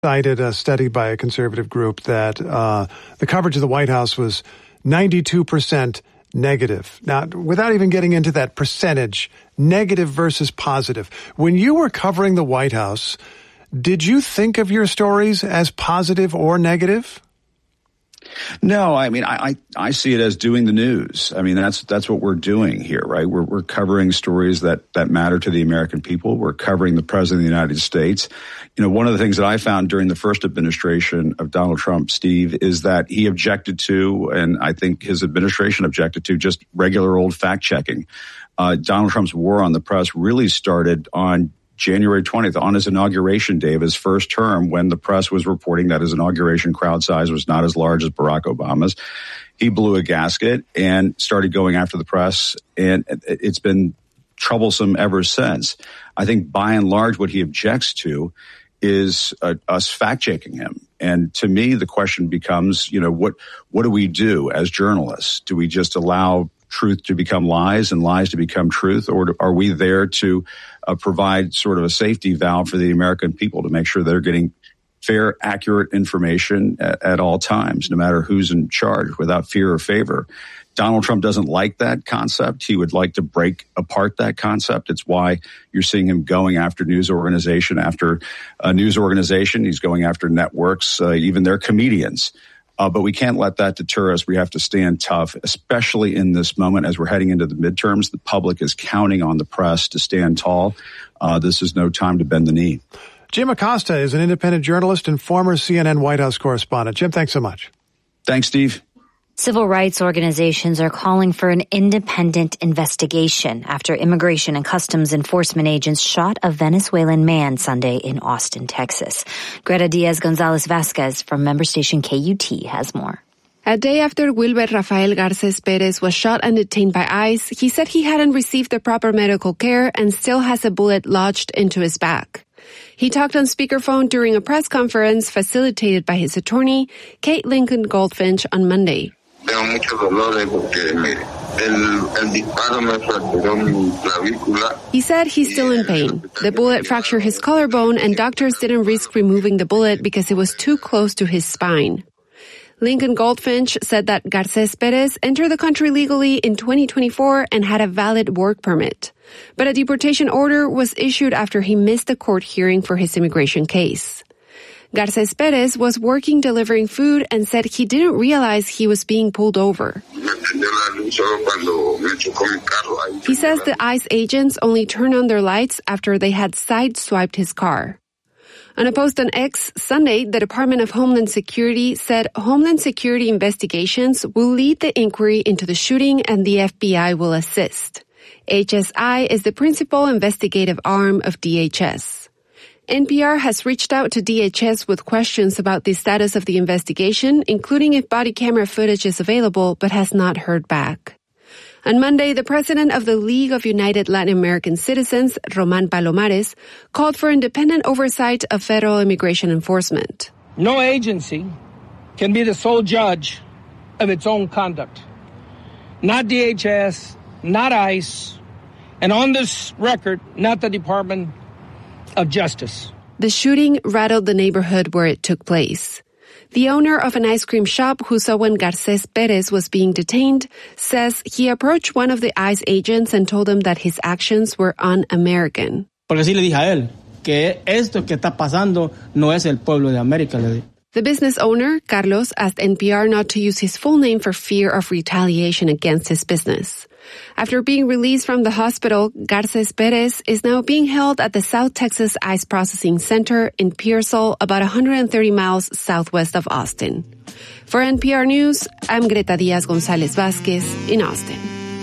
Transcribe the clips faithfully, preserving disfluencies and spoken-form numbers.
cited a study by a conservative group that uh, the coverage of the White House was ninety-two percent negative. Now, without even getting into that percentage, negative versus positive, when you were covering the White House, did you think of your stories as positive or negative? No, I mean, I, I, I see it as doing the news. I mean, that's that's what we're doing here, right? We're we're covering stories that, that matter to the American people. We're covering the President of the United States. You know, one of the things that I found during the first administration of Donald Trump, Steve, is that he objected to, and I think his administration objected to, just regular old fact checking. Uh, Donald Trump's war on the press really started on January twentieth, on his inauguration day of his first term, when the press was reporting that his inauguration crowd size was not as large as Barack Obama's. He blew a gasket and started going after the press, and it's been troublesome ever since. I think by and large what he objects to is uh, us fact-checking him. And to me, the question becomes, you know, what what do we do as journalists? Do we just allow truth to become lies and lies to become truth, or are we there to uh, provide sort of a safety valve for the American people to make sure they're getting fair, accurate information at, at all times, no matter who's in charge, without fear or favor? Donald Trump doesn't like that concept. He would like to break apart that concept. It's why you're seeing him going after news organization after a news organization. He's going after networks, uh, even their comedians. Uh, but we can't let that deter us. We have to stand tough, especially in this moment as we're heading into the midterms. The public is counting on the press to stand tall. Uh, this is no time to bend the knee. Jim Acosta is an independent journalist and former C N N White House correspondent. Jim, thanks so much. Thanks, Steve. Civil rights organizations are calling for an independent investigation after Immigration and Customs Enforcement agents shot a Venezuelan man Sunday in Austin, Texas. Greta Diaz-Gonzalez-Vasquez from member station K U T has more. A day after Wilber Rafael Garces Perez was shot and detained by ICE, he said he hadn't received the proper medical care and still has a bullet lodged into his back. He talked on speakerphone during a press conference facilitated by his attorney, Kate Lincoln Goldfinch, on Monday. Tengo mucho dolor porque mire, el, el disparo me fracturó mi clavícula. He said he's still in pain. The bullet fractured his collarbone and doctors didn't risk removing the bullet because it was too close to his spine. Lincoln Goldfinch said that Garces Perez entered the country legally in twenty twenty-four and had a valid work permit. But a deportation order was issued after he missed a court hearing for his immigration case. Garces Perez was working delivering food and said he didn't realize he was being pulled over. He says the ICE agents only turned on their lights after they had sideswiped his car. On a post on X Sunday, the Department of Homeland Security said Homeland Security investigations will lead the inquiry into the shooting and the F B I will assist. H S I is the principal investigative arm of D H S. N P R has reached out to D H S with questions about the status of the investigation, including if body camera footage is available, but has not heard back. On Monday, the president of the League of United Latin American Citizens, Roman Palomares, called for independent oversight of federal immigration enforcement. No agency can be the sole judge of its own conduct. Not D H S, not ICE, and on this record, not the Department of Justice. The shooting rattled the neighborhood where it took place. The owner of an ice cream shop who saw when Garces Perez was being detained says he approached one of the ICE agents and told him that his actions were un-American. Porque sí le dije a él que esto que está pasando no es el pueblo de América, le dije. The business owner, Carlos, asked N P R not to use his full name for fear of retaliation against his business. After being released from the hospital, Garces Perez is now being held at the South Texas ICE Processing Center in Pearsall, about one hundred thirty miles southwest of Austin. For N P R News, I'm Greta Diaz-Gonzalez-Vasquez in Austin.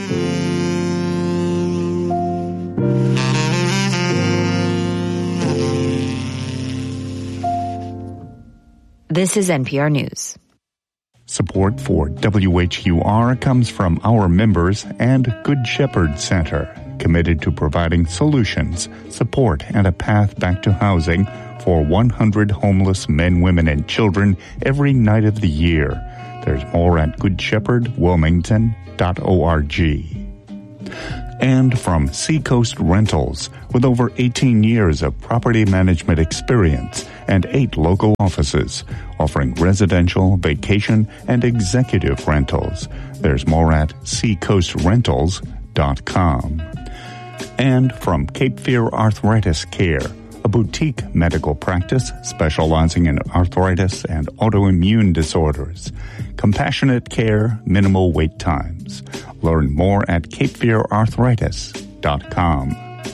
This is N P R News. Support for W H U R comes from our members and Good Shepherd Center, committed to providing solutions, support, and a path back to housing for one hundred homeless men, women, and children every night of the year. There's more at good shepherd wilmington dot org. And from Seacoast Rentals, with over eighteen years of property management experience and eight local offices, offering residential, vacation, and executive rentals. There's more at seacoast rentals dot com. And from Cape Fear Arthritis Care, a boutique medical practice specializing in arthritis and autoimmune disorders. Compassionate care, minimal wait times. Learn more at cape fear arthritis dot com.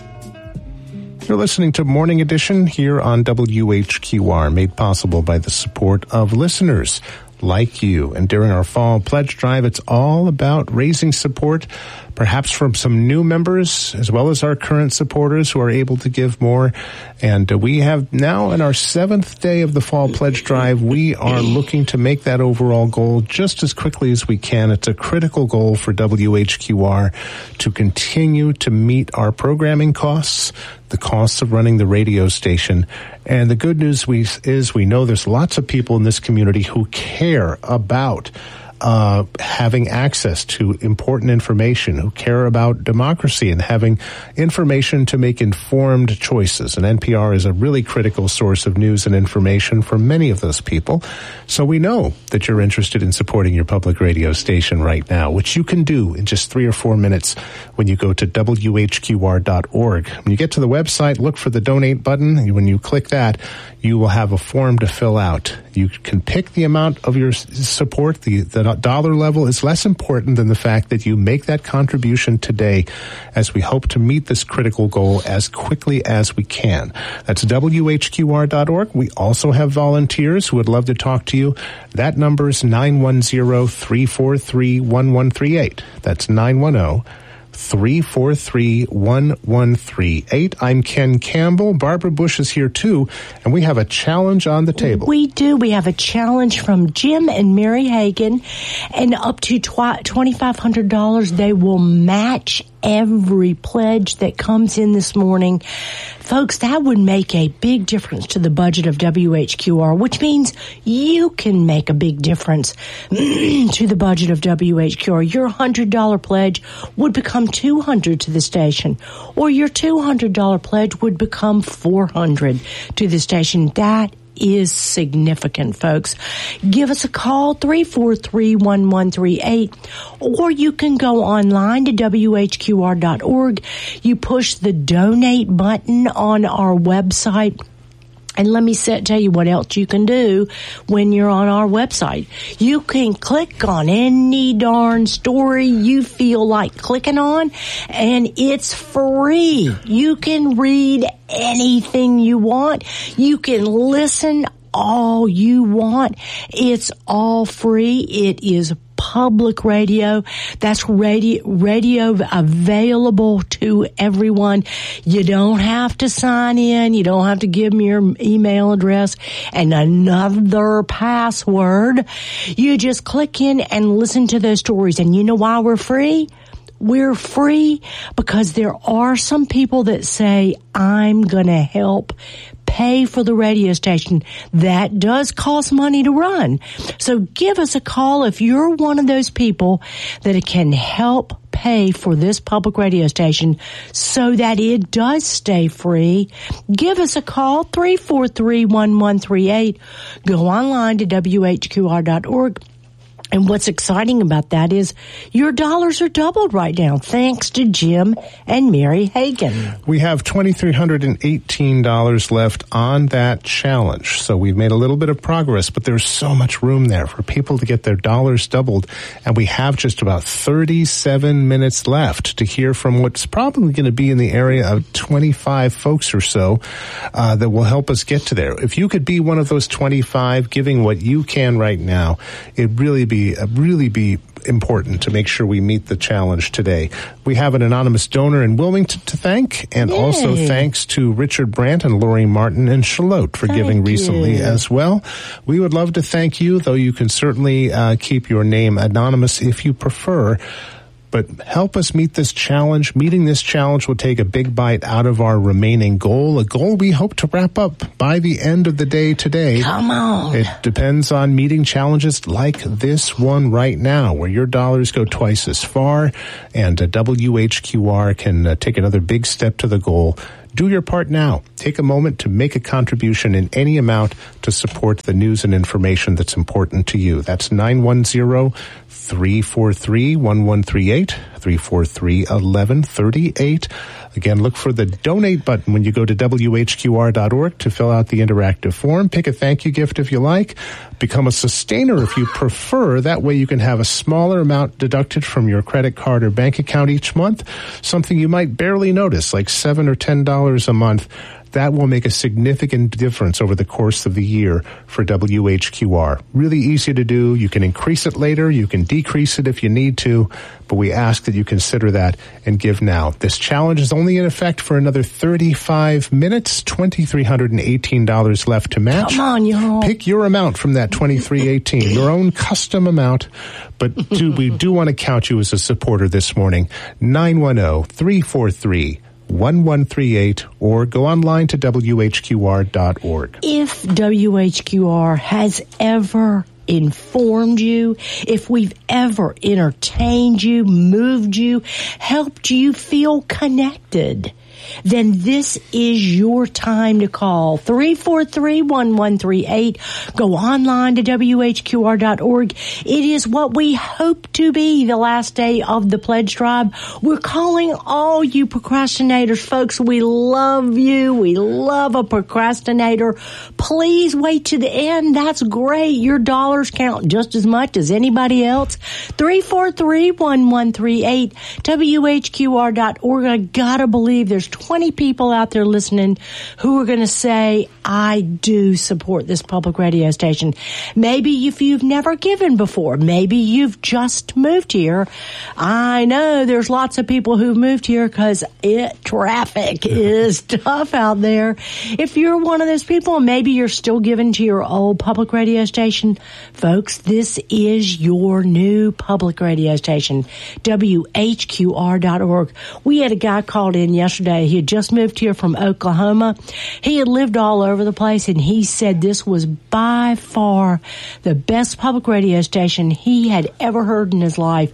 You're listening to Morning Edition here on W H Q R, made possible by the support of listeners like you. And during our fall pledge drive, it's all about raising support, perhaps from some new members, as well as our current supporters who are able to give more. And uh, we have now in our seventh day of the fall pledge drive, we are looking to make that overall goal just as quickly as we can. It's a critical goal for W H Q R to continue to meet our programming costs, the costs of running the radio station. And the good news we, is we know there's lots of people in this community who care about Uh, having access to important information, who care about democracy and having information to make informed choices. And N P R is a really critical source of news and information for many of those people. So we know that you're interested in supporting your public radio station right now, which you can do in just three or four minutes when you go to W H Q R dot org. When you get to the website, look for the donate button. When you click that, you will have a form to fill out. You can pick the amount of your support. The, the dollar level is less important than the fact that you make that contribution today, as we hope to meet this critical goal as quickly as we can. That's W H Q R dot org. We also have volunteers who would love to talk to you. That number is nine one zero, three four three, one one three eight. That's nine one zero, three four three, one one three eight. I'm Ken Campbell. Barbara Bush is here too, and we have a challenge on the table. We do. We have a challenge from Jim and Mary Hagan, and up to twenty-five hundred dollars. They will match every pledge that comes in this morning. Folks, that would make a big difference to the budget of W H Q R, which means you can make a big difference to the budget of W H Q R. Your one hundred dollars pledge would become two hundred dollars to the station, or your two hundred dollars pledge would become four hundred dollars to the station. That is significant, folks. Give us a call, three four three, one one three eight, or you can go online to W H Q R dot org. You push the donate button on our website. And let me set, tell you what else you can do when you're on our website. You can click on any darn story you feel like clicking on, and it's free. You can read anything you want. You can listen all you want. It's all free. It is public radio. That's radio, radio available to everyone. You don't have to sign in. You don't have to give me your email address and another password. You just click in and listen to those stories. And you know why we're free? We're free because there are some people that say, I'm going to help pay for the radio station. That does cost money to run. So give us a call if you're one of those people that can help pay for this public radio station so that it does stay free. Give us a call, three four three, one one three eight. Go online to W H Q R dot org. And what's exciting about that is your dollars are doubled right now, thanks to Jim and Mary Hagan. We have two thousand three hundred eighteen dollars left on that challenge. So we've made a little bit of progress, but there's so much room there for people to get their dollars doubled. And we have just about thirty-seven minutes left to hear from what's probably going to be in the area of twenty-five folks or so uh, that will help us get to there. If you could be one of those twenty-five, giving what you can right now, it'd really be Uh, really be important to make sure we meet the challenge today. We have an anonymous donor in Wilmington to thank, and Yay. also thanks to Richard Brandt and Lori Martin and Charlotte for thank giving recently you. as well. We would love to thank you, though you can certainly uh, keep your name anonymous if you prefer. But help us meet this challenge. Meeting this challenge will take a big bite out of our remaining goal, a goal we hope to wrap up by the end of the day today. Come on. It depends on meeting challenges like this one right now, where your dollars go twice as far, and uh, W H Q R can uh, take another big step to the goal. Do your part now. Take a moment to make a contribution in any amount to support the news and information that's important to you. That's nine one zero, three four three, one one three eight, three four three, one one three eight. Again, look for the donate button when you go to W H Q R dot org to fill out the interactive form. Pick a thank you gift if you like. Become a sustainer if you prefer. That way you can have a smaller amount deducted from your credit card or bank account each month. Something you might barely notice, like seven or ten dollars a month. That will make a significant difference over the course of the year for W H Q R. Really easy to do. You can increase it later. You can decrease it if you need to. But we ask that you consider that and give now. This challenge is only in effect for another thirty-five minutes. two thousand three hundred eighteen dollars left to match. Come on, y'all. Pick your amount from that twenty-three eighteen, your own custom amount. But do, we do want to count you as a supporter this morning. nine one zero, three four three, one one three eight, or go online to W H Q R dot org. If W H Q R has ever informed you, if we've ever entertained you, moved you, helped you feel connected, then this is your time to call. three four three, one one three eight. Go online to W H Q R dot org. It is what we hope to be the last day of the pledge drive. We're calling all you procrastinators, folks. We love you. We love a procrastinator. Please wait to the end. That's great. Your dollars count just as much as anybody else. three four three, one one three eight. W H Q R dot org. I gotta believe there's twenty people out there listening who are going to say, I do support this public radio station. Maybe if you've never given before, maybe you've just moved here. I know there's lots of people who've moved here because it traffic is tough out there. If you're one of those people, maybe you're still giving to your old public radio station, folks, this is your new public radio station, W H Q R dot org. We had a guy called in yesterday. He had just moved here from Oklahoma. He had lived all over the place, and he said this was by far the best public radio station he had ever heard in his life.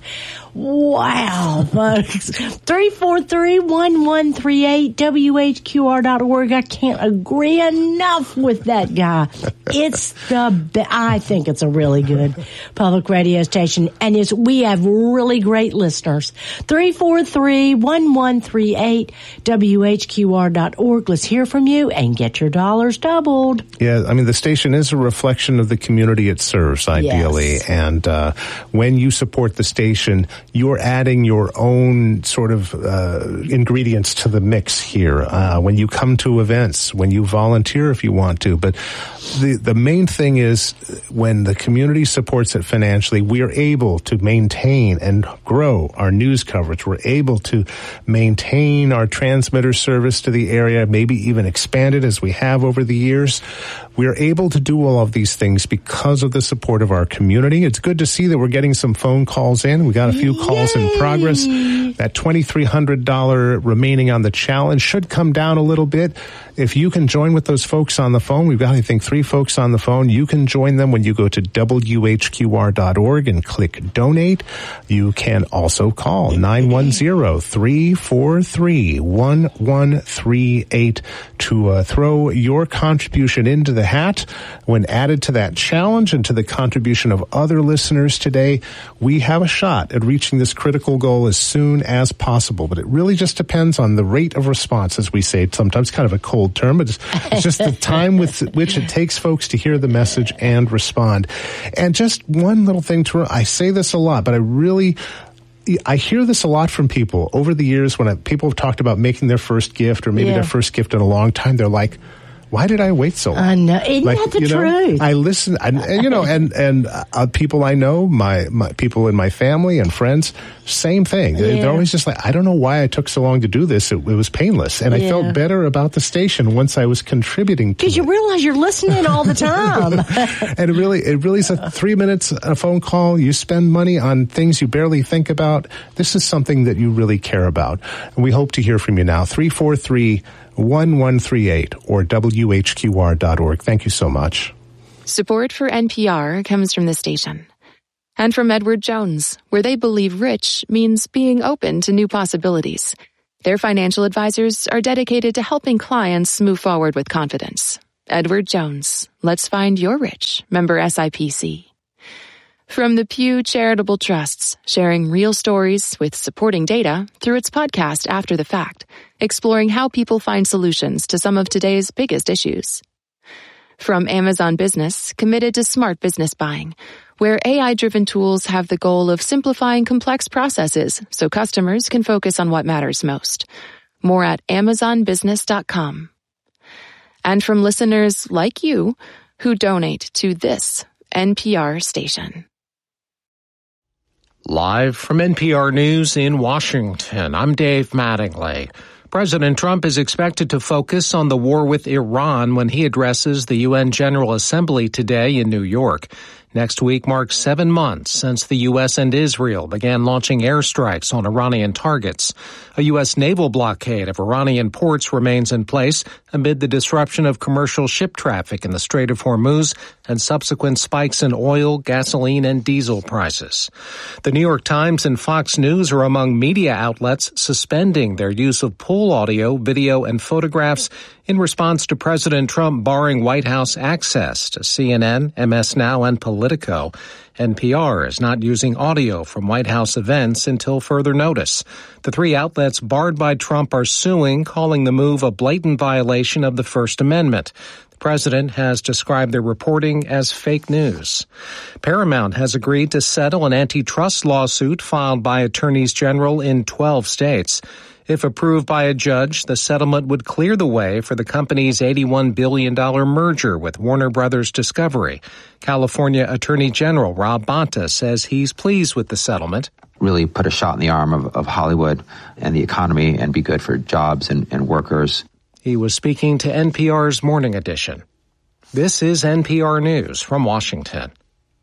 Wow, folks. three four three, one one three eight, W H Q R dot org. I can't agree enough with that guy. It's the be- I think it's a really good public radio station, and it's, we have really great listeners. three four three, one one three eight, W H Q R dot org. Let's hear from you and get your dollars doubled. Yeah, I mean, the station is a reflection of the community it serves, ideally. Yes. And uh, when you support the station, you're adding your own sort of uh, ingredients to the mix here. Uh, when you come to events, when you volunteer if you want to. But the, the main thing is when the community supports it financially, we are able to maintain and grow our news coverage. We're able to maintain our transmitter service to the area, maybe even expand it as we have over the years. We're able to do all of these things because of the support of our community. It's good to see that we're getting some phone calls in. We got a few calls Yay. in progress. That twenty-three hundred dollars remaining on the challenge should come down a little bit. If you can join with those folks on the phone, we've got, I think, three folks on the phone. You can join them when you go to W H Q R dot org and click donate. You can also call nine one zero, three four three, one one three eight to uh, throw your contribution into the hat. When added to that challenge and to the contribution of other listeners today, we have a shot at reaching this critical goal as soon as possible. But it really just depends on the rate of response, as we say. It's sometimes kind of a cold term, but it's, it's just the time with which it takes folks to hear the message and respond. And just one little thing to, I say this a lot, but I really, I hear this a lot from people over the years when I, people have talked about making their first gift or maybe yeah. their first gift in a long time. They're like, why did I wait so long? I know. Isn't like, that the you know, truth? I listen, and, and, you know, and, and uh, people I know, my, my people in my family and friends, same thing. Yeah. They're always just like, I don't know why I took so long to do this. It, it was painless. And Yeah. I felt better about the station once I was contributing to it. Because you realize you're listening all the time. And it really, it really is a three minutes, a phone call. You spend money on things you barely think about. This is something that you really care about. And we hope to hear from you now. three four three, one one three eight or W H Q R dot org. Thank you so much. Support for N P R comes from the station. And from Edward Jones, where they believe rich means being open to new possibilities. Their financial advisors are dedicated to helping clients move forward with confidence. Edward Jones, let's find your rich. Member S I P C. From the Pew Charitable Trusts, sharing real stories with supporting data through its podcast After the Fact, exploring how people find solutions to some of today's biggest issues. From Amazon Business, committed to smart business buying, where A I-driven tools have the goal of simplifying complex processes so customers can focus on what matters most. More at amazon business dot com. And from listeners like you who donate to this N P R station. Live from N P R News in Washington, I'm Dave Mattingly. President Trump is expected to focus on the war with Iran when he addresses the U N General Assembly today in New York. Next week marks seven months since the U S and Israel began launching airstrikes on Iranian targets. A U S naval blockade of Iranian ports remains in place amid the disruption of commercial ship traffic in the Strait of Hormuz and subsequent spikes in oil, gasoline, and diesel prices. The New York Times and Fox News are among media outlets suspending their use of poll audio, video, and photographs in response to President Trump barring White House access to C N N, M S Now, and Politico. N P R is not using audio from White House events until further notice. The three outlets barred by Trump are suing, calling the move a blatant violation of the First Amendment. The president has described their reporting as fake news. Paramount has agreed to settle an antitrust lawsuit filed by attorneys general in twelve states. If approved by a judge, the settlement would clear the way for the company's eighty-one billion dollars merger with Warner Brothers Discovery. California Attorney General Rob Bonta says he's pleased with the settlement. Really put a shot in the arm of, of Hollywood and the economy and be good for jobs and, and workers. He was speaking to N P R's Morning Edition. This is N P R News from Washington.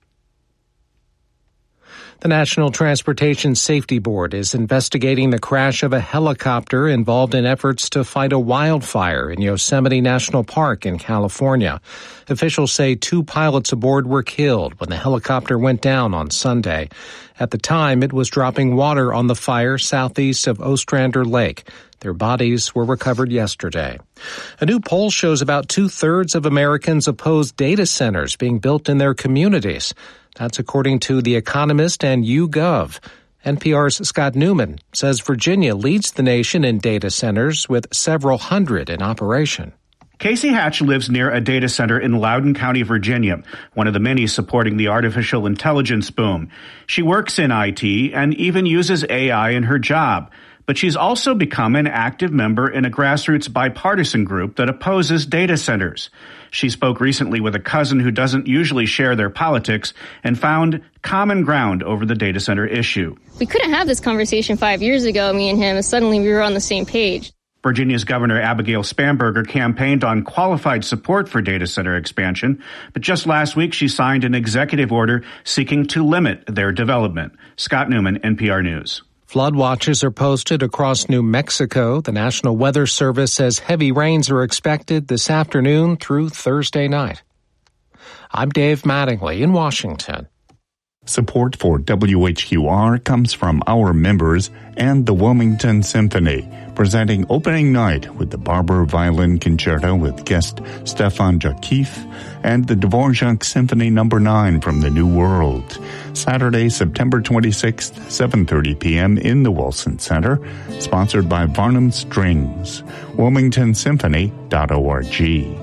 The National Transportation Safety Board is investigating the crash of a helicopter involved in efforts to fight a wildfire in Yosemite National Park in California. Officials say two pilots aboard were killed when the helicopter went down on Sunday. At the time, it was dropping water on the fire southeast of Ostrander Lake. Their bodies were recovered yesterday. A new poll shows about two-thirds of Americans oppose data centers being built in their communities. That's according to The Economist and YouGov. N P R's Scott Newman says Virginia leads the nation in data centers with several hundred in operation. Casey Hatch lives near a data center in Loudoun County, Virginia, one of the many supporting the artificial intelligence boom. She works in I T and even uses A I in her job. But she's also become an active member in a grassroots bipartisan group that opposes data centers. She spoke recently with a cousin who doesn't usually share their politics and found common ground over the data center issue. We couldn't have this conversation five years ago, me and him, and suddenly we were on the same page. Virginia's Governor Abigail Spanberger campaigned on qualified support for data center expansion, but just last week she signed an executive order seeking to limit their development. Scott Newman, N P R News. Flood watches are posted across New Mexico. The National Weather Service says heavy rains are expected this afternoon through Thursday night. I'm Dave Mattingly in Washington. Support for W H Q R comes from our members and the Wilmington Symphony, presenting opening night with the Barber Violin Concerto with guest Stefan Jakif and the Dvorak Symphony Number nine from the New World. Saturday, September twenty-sixth, seven thirty p.m. in the Wilson Center, sponsored by Varnum Strings, wilmington symphony dot org.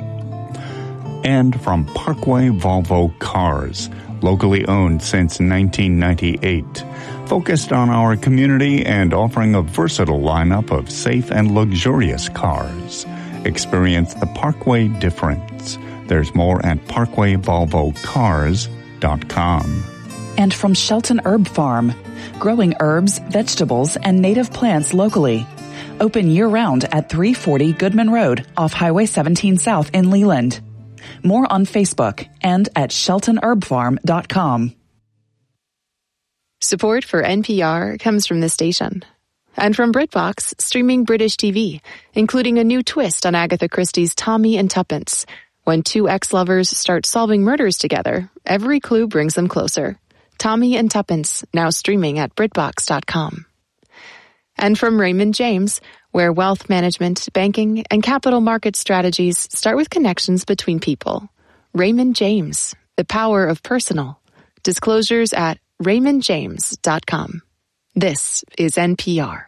And from Parkway Volvo Cars, locally owned since nineteen ninety-eight, focused on our community and offering a versatile lineup of safe and luxurious cars. Experience the Parkway difference. There's more at parkway volvo cars dot com. And from Shelton Herb Farm, growing herbs, vegetables, and native plants locally. Open year-round at three forty Goodman Road off Highway seventeen South in Leland. More on Facebook and at shelton herb farm dot com. Support for N P R comes from this station. And from BritBox, streaming British T V, including a new twist on Agatha Christie's Tommy and Tuppence. When two ex-lovers start solving murders together, every clue brings them closer. Tommy and Tuppence, now streaming at brit box dot com. And from Raymond James, where wealth management, banking, and capital market strategies start with connections between people. Raymond James, the power of personal. Disclosures at raymond james dot com. This is N P R.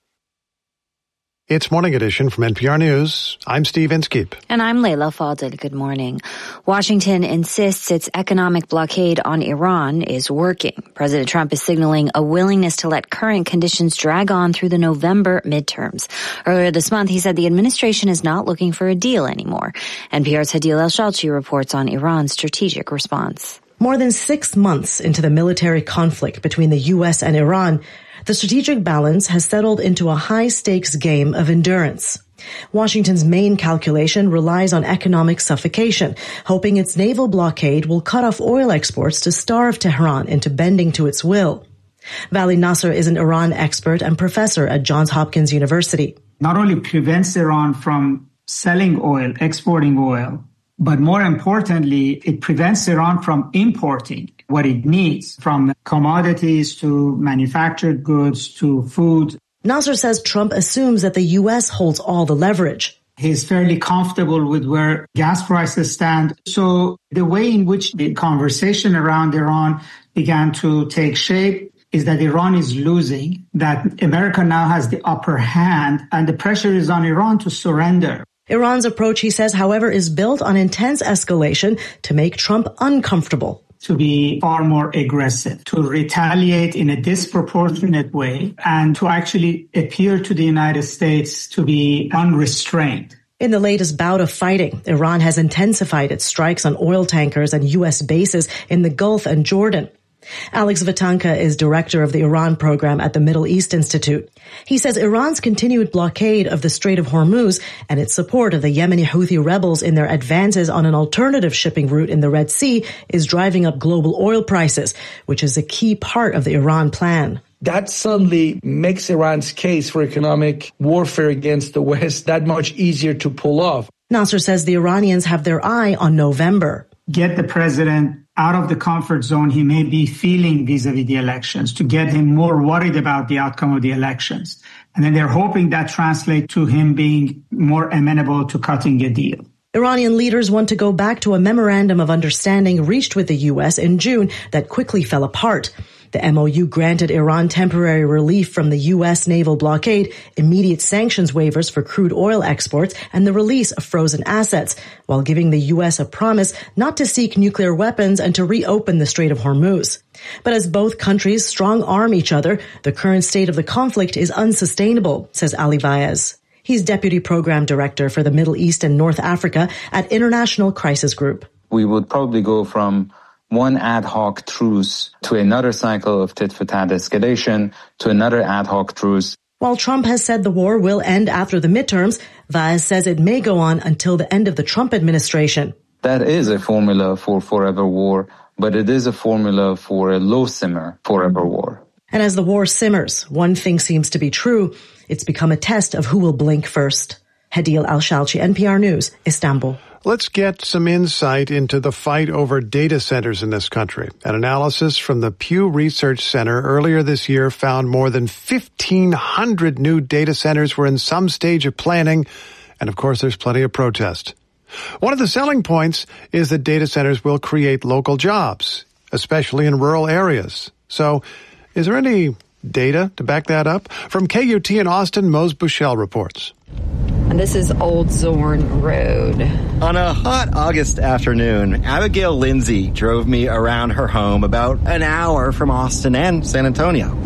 It's Morning Edition from N P R News. I'm Steve Inskeep. And I'm Layla Fadel. Good morning. Washington insists its economic blockade on Iran is working. President Trump is signaling a willingness to let current conditions drag on through the November midterms. Earlier this month, he said the administration is not looking for a deal anymore. N P R's Hadil El-Shalchi reports on Iran's strategic response. More than six months into the military conflict between the U S and Iran, the strategic balance has settled into a high-stakes game of endurance. Washington's main calculation relies on economic suffocation, hoping its naval blockade will cut off oil exports to starve Tehran into bending to its will. Vali Nasser is an Iran expert and professor at Johns Hopkins University. Not only prevents Iran from selling oil, exporting oil, but more importantly, it prevents Iran from importing what it needs, from commodities to manufactured goods to food. Nasser says Trump assumes that the U S holds all the leverage. He's fairly comfortable with where gas prices stand. So the way in which the conversation around Iran began to take shape is that Iran is losing, that America now has the upper hand, and the pressure is on Iran to surrender. Iran's approach, he says, however, is built on intense escalation to make Trump uncomfortable. To be far more aggressive, to retaliate in a disproportionate way, and to actually appear to the United States to be unrestrained. In the latest bout of fighting, Iran has intensified its strikes on oil tankers and U S bases in the Gulf and Jordan. Alex Vatanka is director of the Iran program at the Middle East Institute. He says Iran's continued blockade of the Strait of Hormuz and its support of the Yemeni Houthi rebels in their advances on an alternative shipping route in the Red Sea is driving up global oil prices, which is a key part of the Iran plan. That suddenly makes Iran's case for economic warfare against the West that much easier to pull off. Nasser says the Iranians have their eye on November. Get the president out of the comfort zone he may be feeling vis-a-vis the elections, to get him more worried about the outcome of the elections. And then they're hoping that translates to him being more amenable to cutting a deal. Iranian leaders want to go back to a memorandum of understanding reached with the U S in June that quickly fell apart. The M O U granted Iran temporary relief from the U S naval blockade, immediate sanctions waivers for crude oil exports, and the release of frozen assets, while giving the U S a promise not to seek nuclear weapons and to reopen the Strait of Hormuz. But as both countries strong-arm each other, the current state of the conflict is unsustainable, says Ali Vaez. He's Deputy Program Director for the Middle East and North Africa at International Crisis Group. We would probably go from one ad hoc truce to another cycle of tit-for-tat escalation to another ad hoc truce. While Trump has said the war will end after the midterms, Vaez says it may go on until the end of the Trump administration. That is a formula for forever war, but it is a formula for a low-simmer forever war. And as the war simmers, one thing seems to be true. It's become a test of who will blink first. Hadil El-Shalchi, N P R News, Istanbul. Let's get some insight into the fight over data centers in this country. An analysis from the Pew Research Center earlier this year found more than fifteen hundred new data centers were in some stage of planning, and of course there's plenty of protest. One of the selling points is that data centers will create local jobs, especially in rural areas. So, is there any data to back that up? From K U T in Austin, Mose Bushell reports. And this is Old Zorn Road. On a hot August afternoon, Abigail Lindsay drove me around her home about an hour from Austin and San Antonio.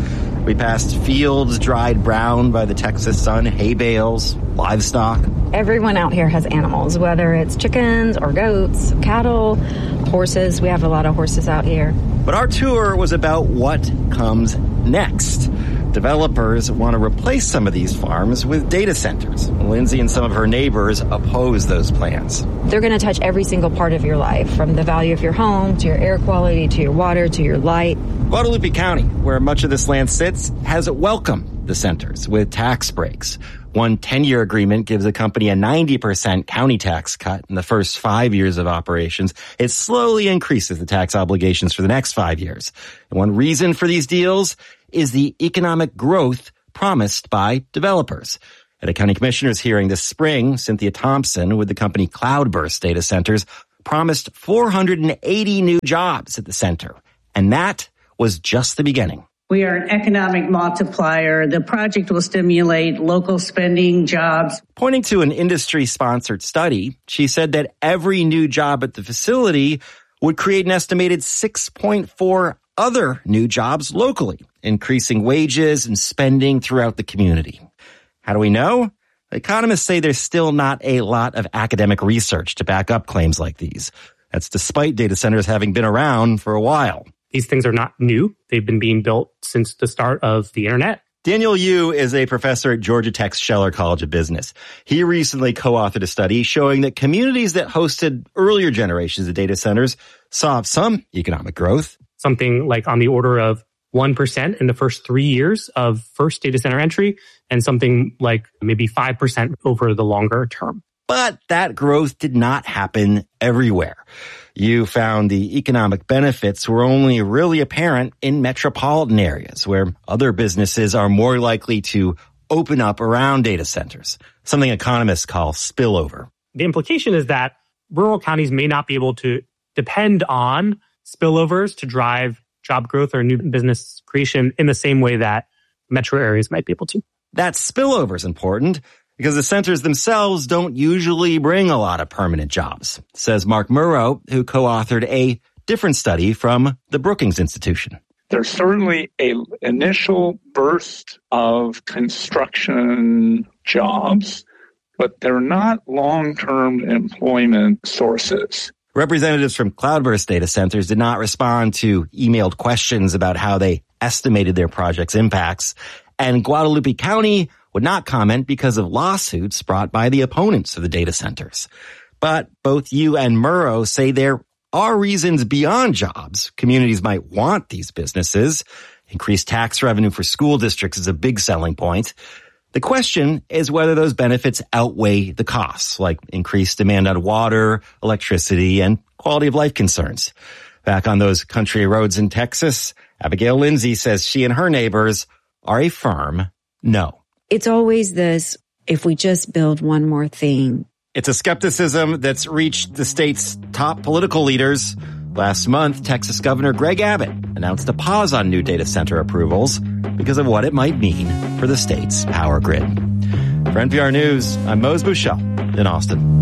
We passed fields dried brown by the Texas sun, hay bales, livestock. Everyone out here has animals, whether it's chickens or goats, cattle, horses. We have a lot of horses out here. But our tour was about what comes next. Developers want to replace some of these farms with data centers. Lindsay and some of her neighbors oppose those plans. They're going to touch every single part of your life, from the value of your home, to your air quality, to your water, to your light. Guadalupe County, where much of this land sits, has welcomed the centers with tax breaks. One ten-year agreement gives a company a ninety percent county tax cut in the first five years of operations. It slowly increases the tax obligations for the next five years. And one reason for these deals is the economic growth promised by developers. At a county commissioner's hearing this spring, Cynthia Thompson with the company Cloudburst Data Centers promised four hundred eighty new jobs at the center. And that was just the beginning. We are an economic multiplier. The project will stimulate local spending, jobs. Pointing to an industry-sponsored study, she said that every new job at the facility would create an estimated six point four other new jobs locally, increasing wages and spending throughout the community. How do we know? Economists say there's still not a lot of academic research to back up claims like these. That's despite data centers having been around for a while. These things are not new. They've been being built since the start of the internet. Daniel Yu is a professor at Georgia Tech's Scheller College of Business. He recently co-authored a study showing that communities that hosted earlier generations of data centers saw some economic growth. Something like on the order of one percent in the first three years of first data center entry, and something like maybe five percent over the longer term. But that growth did not happen everywhere. You found the economic benefits were only really apparent in metropolitan areas where other businesses are more likely to open up around data centers, something economists call spillover. The implication is that rural counties may not be able to depend on spillovers to drive job growth or new business creation in the same way that metro areas might be able to. That spillover is important because the centers themselves don't usually bring a lot of permanent jobs, says Mark Murrow, who co-authored a different study from the Brookings Institution. There's certainly an initial burst of construction jobs, but they're not long-term employment sources. Representatives from Cloudburst Data Centers did not respond to emailed questions about how they estimated their project's impacts, and Guadalupe County would not comment because of lawsuits brought by the opponents of the data centers. But both you and Murrow say there are reasons beyond jobs communities might want these businesses. Increased tax revenue for school districts is a big selling point. The question is whether those benefits outweigh the costs, like increased demand on water, electricity, and quality of life concerns. Back on those country roads in Texas, Abigail Lindsay says she and her neighbors are a firm no. It's always this, if we just build one more thing. It's a skepticism that's reached the state's top political leaders. Last month, Texas Governor Greg Abbott announced a pause on new data center approvals because of what it might mean for the state's power grid. For N P R News, I'm Mose Bushell in Austin.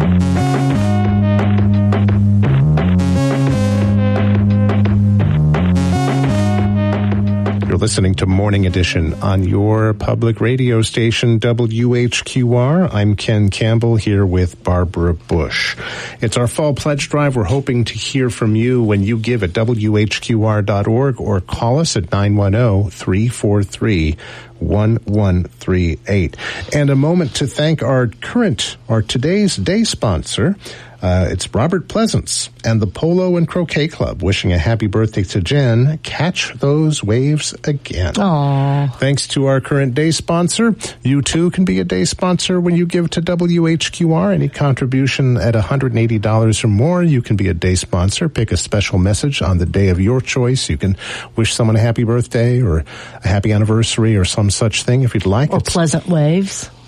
You're listening to Morning Edition on your public radio station, W H Q R. I'm Ken Campbell here with Barbara Bush. It's our fall pledge drive. We're hoping to hear from you when you give at W H Q R dot org or call us at nine one zero, three four three, one one three eight. And a moment to thank our current, our today's day sponsor. Uh, it's Robert Pleasance and the Polo and Croquet Club wishing a happy birthday to Jen. Catch those waves again. Aww. Thanks to our current day sponsor. You too can be a day sponsor when you give to W H Q R. Any contribution at one hundred eighty dollars or more, you can be a day sponsor. Pick a special message on the day of your choice. You can wish someone a happy birthday or a happy anniversary or some such thing if you'd like. Or it's, pleasant waves.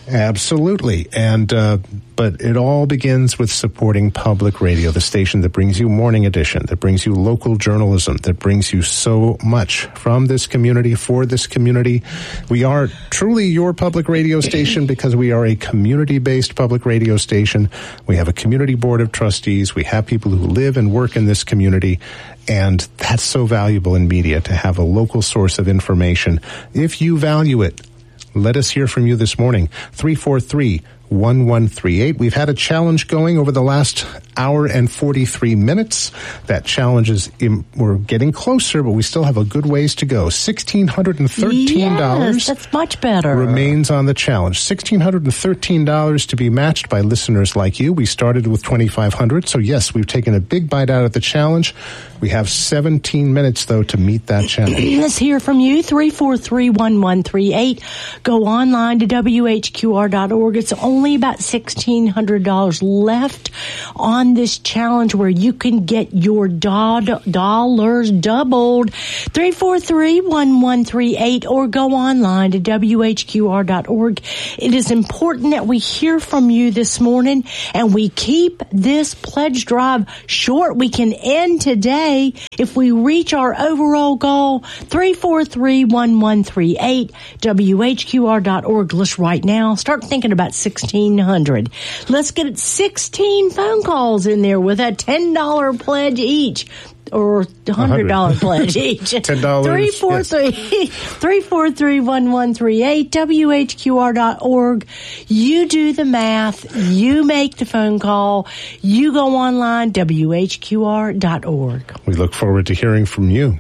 Absolutely. And, uh, but it all begins with supporting public radio, the station that brings you Morning Edition, that brings you local journalism, that brings you so much from this community, for this community. We are truly your public radio station because we are a community-based public radio station. We have a community board of trustees. We have people who live and work in this community. And that's so valuable in media, to have a local source of information. If you value it, let us hear from you this morning. three four three, one one three eight. We've had a challenge going over the last hour and forty-three minutes. That challenge is, in, we're getting closer, but we still have a good ways to go. one thousand six hundred thirteen dollars. Yes, that's much better. Remains on the challenge. one thousand six hundred thirteen dollars to be matched by listeners like you. We started with twenty-five hundred dollars, so yes, we've taken a big bite out of the challenge. We have seventeen minutes, though, to meet that challenge. Let's hear from you. three four three, one one three eight. Go online to W H Q R dot org. It's only about one thousand six hundred dollars left on this challenge where you can get your do- dollars doubled. three four three, one one three eight, or go online to W H Q R dot org. It is important that we hear from you this morning, and we keep this pledge drive short. We can end today if we reach our overall goal. three four three, one one three eight, W H Q R dot org. Let's right now start thinking about sixteen hundred. Let's get sixteen phone calls in there with a ten dollars pledge each. Or one hundred dollars pledge each. ten dollars. three four three, three four three, one one three eight, W H Q R dot org. You do the math. You make the phone call. You go online, W H Q R dot org. We look forward to hearing from you.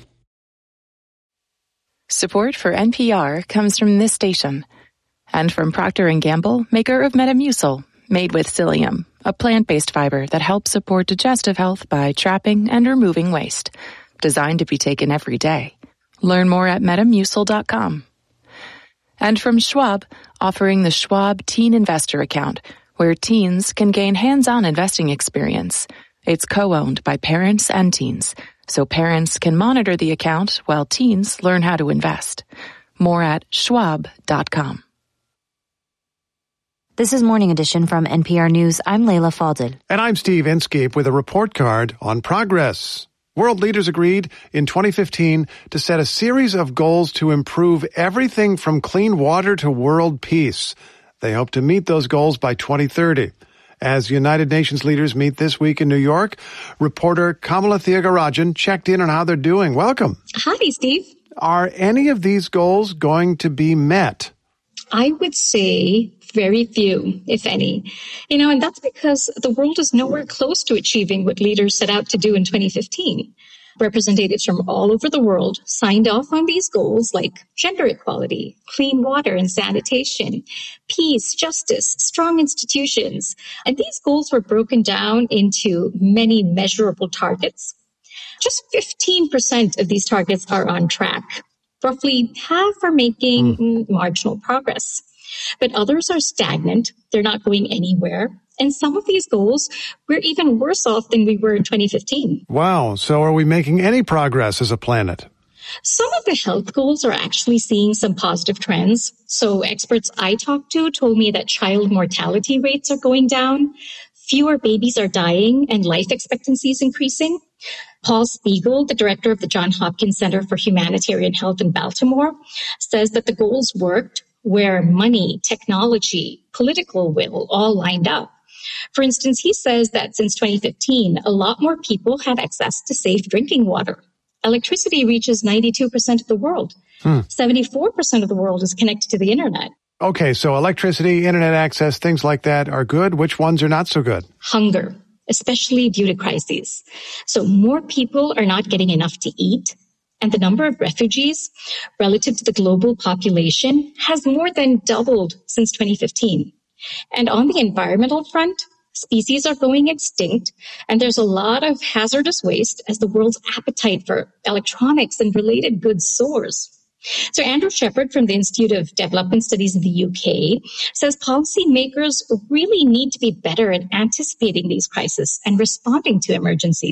Support for N P R comes from this station and from Procter and Gamble, maker of Metamucil, made with psyllium, a plant-based fiber that helps support digestive health by trapping and removing waste. Designed to be taken every day. Learn more at metamucil dot com. And from Schwab, offering the Schwab Teen Investor Account, where teens can gain hands-on investing experience. It's co-owned by parents and teens, so parents can monitor the account while teens learn how to invest. More at schwab dot com. This is Morning Edition from N P R News. I'm Layla Fadel. And I'm Steve Inskeep with a report card on progress. World leaders agreed in twenty fifteen to set a series of goals to improve everything from clean water to world peace. They hope to meet those goals by twenty thirty. As United Nations leaders meet this week in New York, reporter Kamala Thiagarajan checked in on how they're doing. Welcome. Hi, Steve. Are any of these goals going to be met? I would say very few, if any. You know, and that's because the world is nowhere close to achieving what leaders set out to do in twenty fifteen. Representatives from all over the world signed off on these goals like gender equality, clean water and sanitation, peace, justice, strong institutions. And these goals were broken down into many measurable targets. Just fifteen percent of these targets are on track. Roughly half are making mm. marginal progress. But others are stagnant. They're not going anywhere. And some of these goals, we're even worse off than we were in twenty fifteen. Wow. So are we making any progress as a planet? Some of the health goals are actually seeing some positive trends. So experts I talked to told me that child mortality rates are going down. Fewer babies are dying and life expectancy is increasing. Paul Spiegel, the director of the Johns Hopkins Center for Humanitarian Health in Baltimore, says that the goals worked where money, technology, political will all lined up. For instance, he says that since twenty fifteen, a lot more people have access to safe drinking water. Electricity reaches ninety-two percent of the world. Hmm. seventy-four percent of the world is connected to the internet. Okay, so electricity, internet access, things like that are good. Which ones are not so good? Hunger, especially due to crises. So more people are not getting enough to eat. And the number of refugees relative to the global population has more than doubled since twenty fifteen. And on the environmental front, species are going extinct, and there's a lot of hazardous waste as the world's appetite for electronics and related goods soars. So Andrew Shepard from the Institute of Development Studies in the U K says policymakers really need to be better at anticipating these crises and responding to emergencies.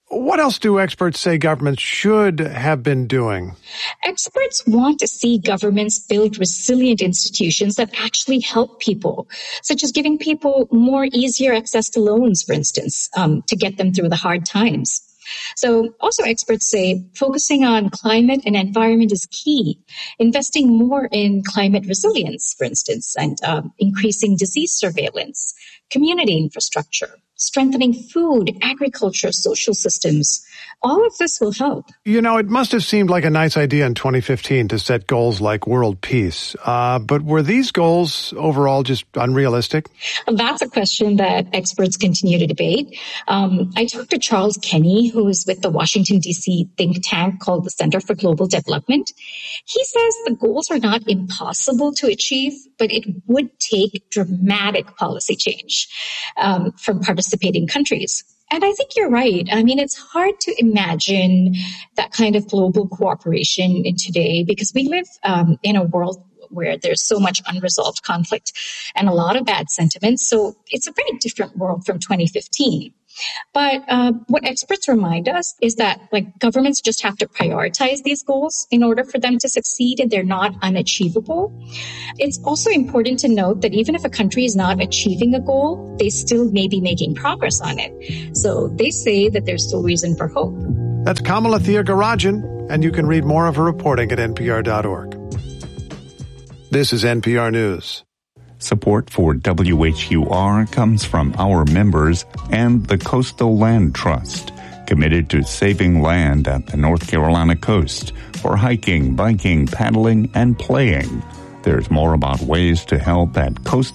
What else do experts say governments should have been doing? Experts want to see governments build resilient institutions that actually help people, such as giving people more easier access to loans, for instance, um, to get them through the hard times. So also experts say focusing on climate and environment is key. Investing more in climate resilience, for instance, and um, increasing disease surveillance, community infrastructure, strengthening food, agriculture, social systems. All of this will help. You know, it must have seemed like a nice idea in twenty fifteen to set goals like world peace. Uh, but were these goals overall just unrealistic? That's a question that experts continue to debate. Um, I talked to Charles Kenny, who is with the Washington, D C think tank called the Center for Global Development. He says the goals are not impossible to achieve, but it would take dramatic policy change um, from participating countries. And I think you're right. I mean, it's hard to imagine that kind of global cooperation in today because we live um, in a world where there's so much unresolved conflict and a lot of bad sentiments. So it's a very different world from twenty fifteen. But uh, what experts remind us is that like governments just have to prioritize these goals in order for them to succeed, and they're not unachievable. It's also important to note that even if a country is not achieving a goal, they still may be making progress on it. So they say that there's still reason for hope. That's Kamala Thiagarajan, and you can read more of her reporting at N P R dot org. This is N P R News. Support for W H U R comes from our members and the Coastal Land Trust, committed to saving land at the North Carolina coast for hiking, biking, paddling, and playing. There's more about ways to help at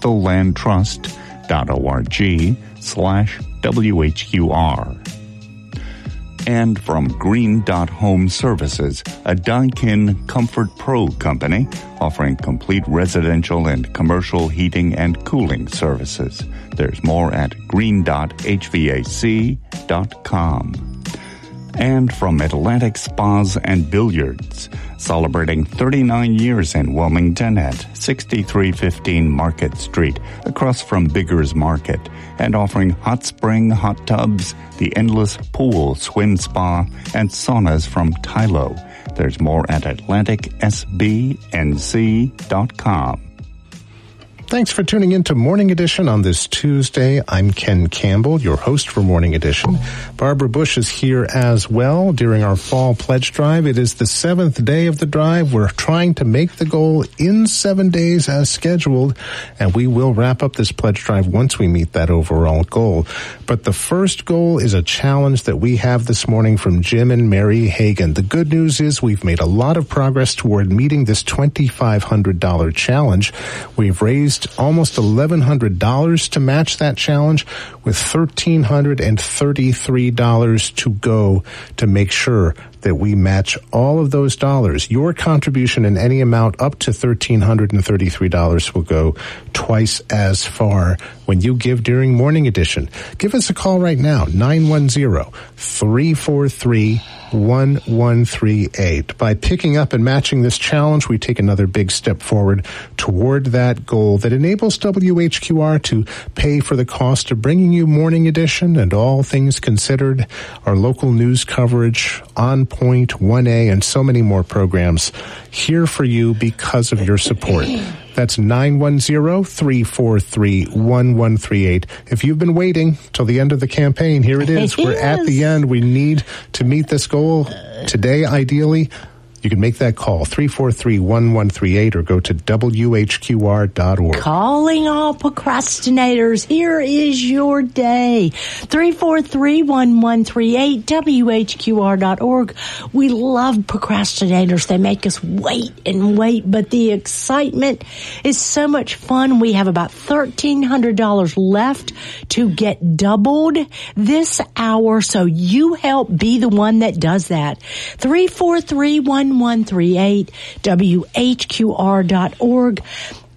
coastallandtrust.org slash WHQR. And from Green Dot Home Services, a Daikin Comfort Pro company offering complete residential and commercial heating and cooling services. There's more at green dot h v a c dot com. And from Atlantic Spas and Billiards, celebrating thirty-nine years in Wilmington at sixty-three fifteen Market Street, across from Bigger's Market, and offering hot spring hot tubs, the endless pool, swim spa, and saunas from Tylo. There's more at atlantic s b n c dot com. Thanks for tuning in to Morning Edition on this Tuesday. I'm Ken Campbell, your host for Morning Edition. Barbara Bush is here as well during our fall pledge drive. It is the seventh day of the drive. We're trying to make the goal in seven days as scheduled, and we will wrap up this pledge drive once we meet that overall goal. But the first goal is a challenge that we have this morning from Jim and Mary Hagan. The good news is we've made a lot of progress toward meeting this twenty-five hundred dollars challenge. We've raised almost eleven hundred dollars to match that challenge, with one thousand three hundred thirty-three dollars to go to make sure that we match all of those dollars. Your contribution in any amount up to one thousand three hundred thirty-three dollars will go twice as far when you give during Morning Edition. Give us a call right now, nine one zero, three four three, one one three eight. By picking up and matching this challenge, we take another big step forward toward that goal that enables W H Q R to pay for the cost of bringing you Morning Edition and All Things Considered, our local news coverage, On Point, one A, and so many more programs here for you because of your support. That's nine one zero, three four three, one one three eight. If you've been waiting till the end of the campaign, here it is. We're at the end. We need to meet this goal today, ideally. You can make that call, three four three, one one three eight, or go to W H Q R dot org. Calling all procrastinators, here is your day. three four three, one one three eight, W H Q R dot org. We love procrastinators. They make us wait and wait, but the excitement is so much fun. We have about one thousand three hundred dollars left to get doubled this hour, so you help be the one that does that. three four three, one one three eight, W H Q R dot org.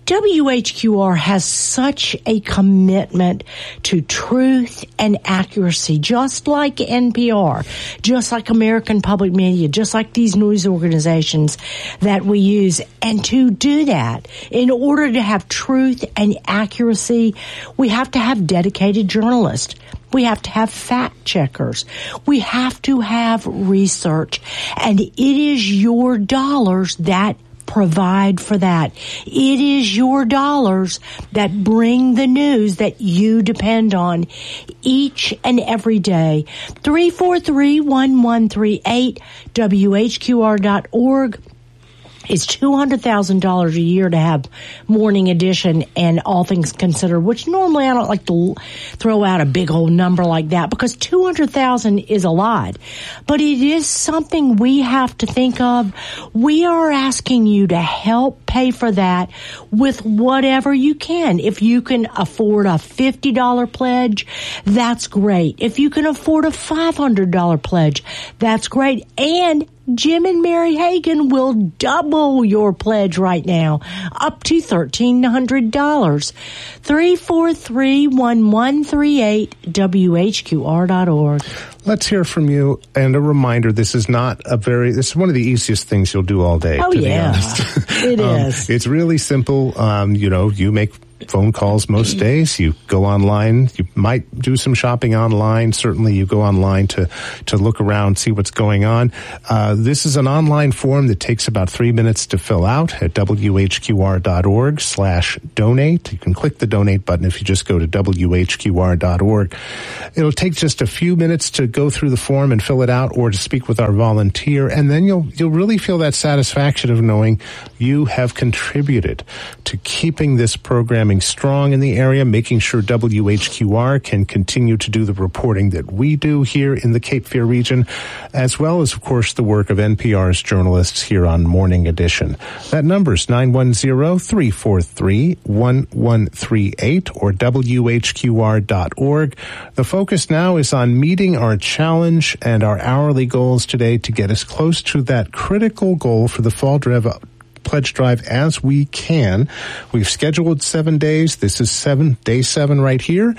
W H Q R has such a commitment to truth and accuracy, just like N P R, just like American Public Media, just like these news organizations that we use. And to do that, in order to have truth and accuracy, we have to have dedicated journalists. We have to have fact checkers. We have to have research. And it is your dollars that provide for that. It is your dollars that bring the news that you depend on each and every day. three four three, one one three eight, W H Q R dot org. It's two hundred thousand dollars a year to have Morning Edition and All Things Considered, which normally I don't like to throw out a big old number like that because two hundred thousand dollars is a lot. But it is something we have to think of. We are asking you to help pay for that with whatever you can. If you can afford a fifty dollars pledge, that's great. If you can afford a five hundred dollars pledge, that's great. And Jim and Mary Hagan will double your pledge right now, up to thirteen hundred dollars. three four three, one one three eight, W H Q R dot org. Let's hear from you. And a reminder, this is not a very, this is one of the easiest things you'll do all day, oh, to yeah. be honest. It um, is. It's really simple. Um, you know, you make phone calls most days. You go online. You might do some shopping online. Certainly you go online to, to look around, see what's going on. Uh, this is an online form that takes about three minutes to fill out at W H Q R dot org slash donate. You can click the donate button if you just go to W H Q R dot org. It'll take just a few minutes to go through the form and fill it out or to speak with our volunteer. And then you'll, you'll really feel that satisfaction of knowing you have contributed to keeping this program strong in the area, making sure W H Q R can continue to do the reporting that we do here in the Cape Fear region, as well as, of course, the work of N P R's journalists here on Morning Edition. That number is nine one zero, three four three, one one three eight or W H Q R dot org. The focus now is on meeting our challenge and our hourly goals today to get us close to that critical goal for the fall drive pledge drive as we can. We've scheduled seven days. This is seven, day seven right here.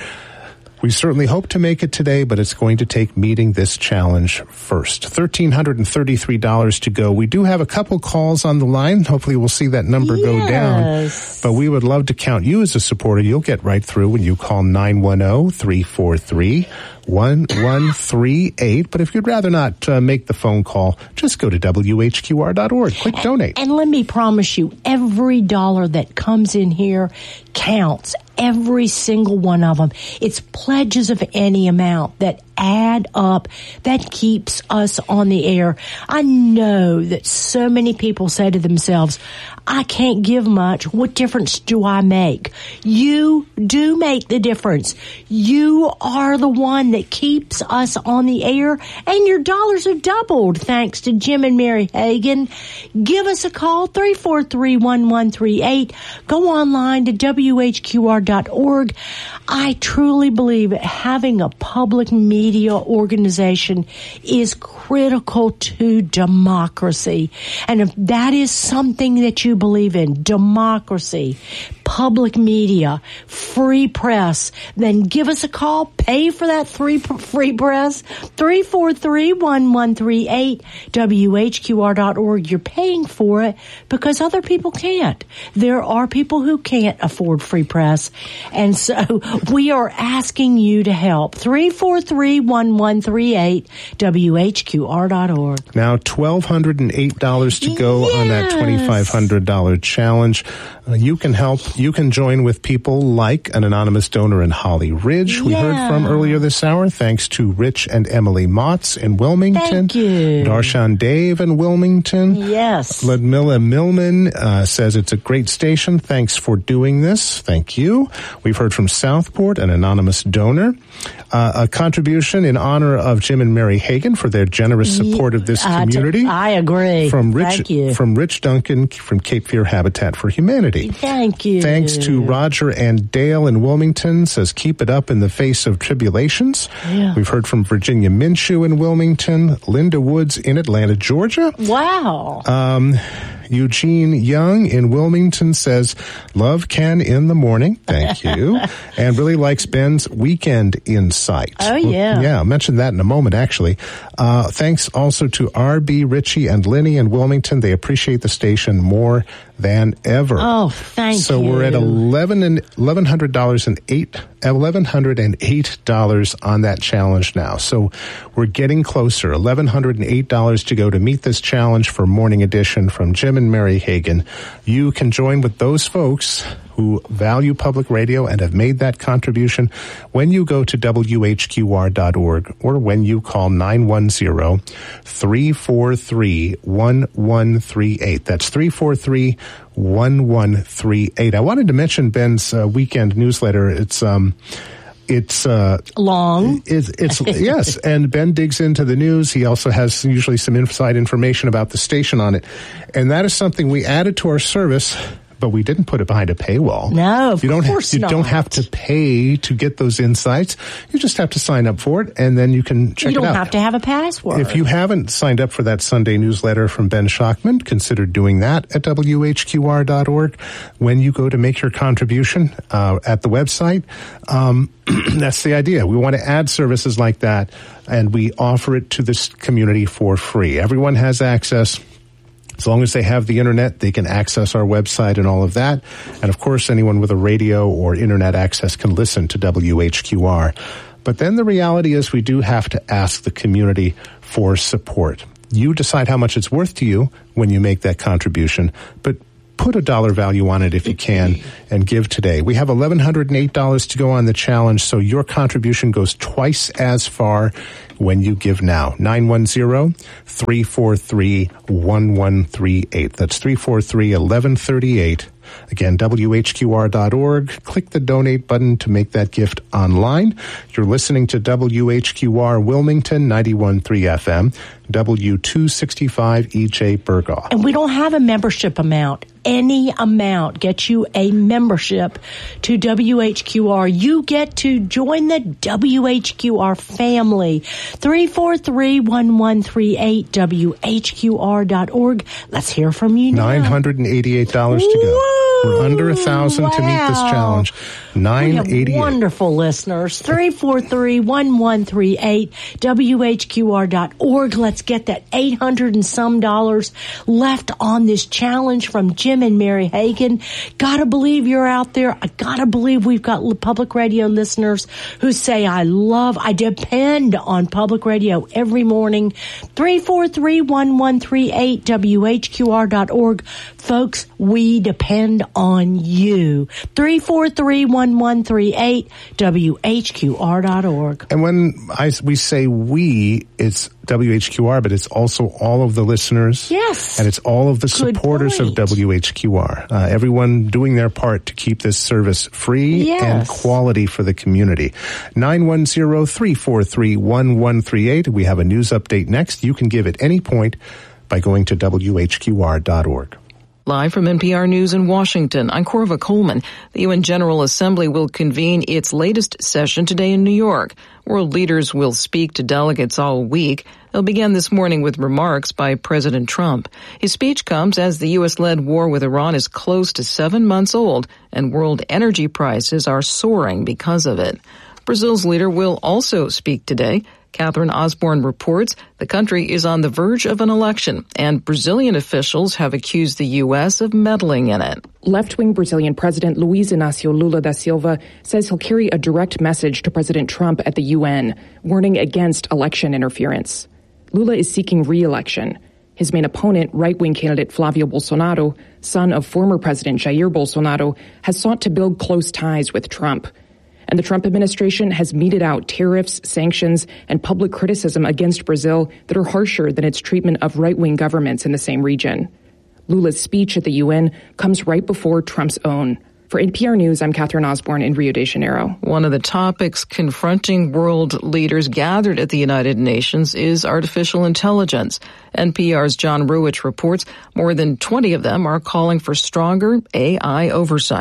We certainly hope to make it today, but it's going to take meeting this challenge first. one thousand three hundred thirty-three dollars to go. We do have a couple calls on the line. Hopefully we'll see that number yes. go down. But we would love to count you as a supporter. You'll get right through when you call nine one zero, three four three, one one three eight. But if you'd rather not uh, make the phone call, just go to W H Q R dot org. Click donate. And let me promise you, every dollar that comes in here counts. Every single one of them. It's pledges of any amount that add up, that keeps us on the air. I know that so many people say to themselves, I can't give much. What difference do I make? You do make the difference. You are the one that keeps us on the air, and your dollars have doubled thanks to Jim and Mary Hagan. Give us a call, three four three, one one three eight. Go online to W H Q R dot org. I truly believe that having a public media organization is critical to democracy. And if that is something that you believe in, democracy, public media, free press, then give us a call. Pay for that free, free press. three four three, one one three eight, W H Q R dot org. You're paying for it because other people can't. There are people who can't afford free press. And so we are asking you to help. three four three, one one three eight, W H Q R dot org. Now, one thousand two hundred eight dollars to go yes. on that twenty-five hundred dollars challenge. Uh, you can help. You can join with people like an anonymous donor in Holly Ridge we yeah. heard from earlier this hour. Thanks to Rich and Emily Motz in Wilmington. Thank you. Darshan Dave in Wilmington. Yes. Ludmilla Millman uh, says it's a great station. Thanks for doing this. Thank you. We've heard from Southport, an anonymous donor. Uh, a contribution in honor of Jim and Mary Hagan for their generous support of this community. Uh, I agree. From Rich, Thank you. From Rich Duncan from Cape Fear Habitat for Humanity. Thank you. Thanks to Roger and Dale in Wilmington, says keep it up in the face of tribulations. Yeah. We've heard from Virginia Minshew in Wilmington, Linda Woods in Atlanta, Georgia. Wow. Um, Eugene Young in Wilmington says, love Ken in the morning. Thank you. And really likes Ben's weekend insight. Oh, yeah. Yeah, I'll mention that in a moment, actually. Uh, thanks also to R B, Richie, and Lenny in Wilmington. They appreciate the station more than ever. Oh, thank so you. So we're at eleven and eleven hundred dollars and eight eleven hundred and eight dollars on that challenge now. So we're getting closer. Eleven hundred and eight dollars to go to meet this challenge for Morning Edition from Jim and Mary Hagan. You can join with those folks who value public radio and have made that contribution when you go to W H Q R dot org or when you call nine one zero, three four three, one one three eight. That's three four three, one one three eight. I wanted to mention Ben's uh, weekend newsletter. It's um It's uh, long. It's, it's yes, and Ben digs into the news. He also has usually some inside information about the station on it, and that is something we added to our service. But we didn't put it behind a paywall. No, of you don't course have, you not. don't have to pay to get those insights. You just have to sign up for it, and then you can check you it out. You don't have to have a password. If you haven't signed up for that Sunday newsletter from Ben Schachtman, consider doing that at W H Q R dot org. When you go to make your contribution uh, at the website, um, that's the idea. We want to add services like that, and we offer it to this community for free. Everyone has access. As long as they have the internet, they can access our website and all of that. And of course, anyone with a radio or internet access can listen to W H Q R. But then the reality is we do have to ask the community for support. You decide how much it's worth to you when you make that contribution, but put a dollar value on it if you can and give today. We have eleven hundred eight dollars to go on the challenge, so your contribution goes twice as far when you give now. nine one zero, three four three, one one three eight. That's three four three, one one three eight. Again, W H Q R dot org. Click the donate button to make that gift online. You're listening to W H Q R Wilmington, ninety-one point three F M, W two sixty-five E J Berghoff. And we don't have a membership amount. Any amount gets you a membership to W H Q R. You get to join the W H Q R family. three four three, one one three eight, W H Q R dot org. Let's hear from you now. nine hundred eighty-eight dollars to go. Woo! We're under a thousand wow. to meet this challenge. nine eighty-eight. Wonderful listeners. three four three, one one three eight, W H Q R dot org. Let's get that eight hundred and some dollars left on this challenge from Jim and Mary Hagan. Gotta believe you're out there. I gotta believe we've got public radio listeners who say, I love, I depend on public radio every morning. three four three, one one three eight, W H Q R dot org. Folks, we depend on you. three four three, one one three eight, W H Q R dot org. And when I, we say we, it's W H Q R, but it's also all of the listeners. Yes. And it's all of the Good supporters point. of W H Q R. Uh, everyone doing their part to keep this service free Yes. and quality for the community. nine one zero, three four three, one one three eight. We have a news update next. You can give at any point by going to W H Q R dot org. Live from N P R News in Washington, I'm Corva Coleman. The U N General Assembly will convene its latest session today in New York. World leaders will speak to delegates all week. They'll begin this morning with remarks by President Trump. His speech comes as the U S-led war with Iran is close to seven months old, and world energy prices are soaring because of it. Brazil's leader will also speak today. Catherine Osborne reports the country is on the verge of an election, and Brazilian officials have accused the U S of meddling in it. Left-wing Brazilian President Luiz Inácio Lula da Silva says he'll carry a direct message to President Trump at the U N, warning against election interference. Lula is seeking re-election. His main opponent, right-wing candidate Flavio Bolsonaro, son of former President Jair Bolsonaro, has sought to build close ties with Trump. And the Trump administration has meted out tariffs, sanctions, and public criticism against Brazil that are harsher than its treatment of right-wing governments in the same region. Lula's speech at the U N comes right before Trump's own. For N P R News, I'm Catherine Osborne in Rio de Janeiro. One of the topics confronting world leaders gathered at the United Nations is artificial intelligence. N P R's John Ruwitch reports more than twenty of them are calling for stronger A I oversight.